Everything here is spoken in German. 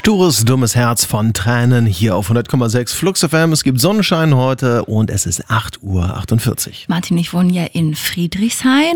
Stures, dummes Herz von Tränen hier auf 100,6 Flux FM. Es gibt Sonnenschein heute und es ist 8:48 Uhr. Martin, ich wohne ja in Friedrichshain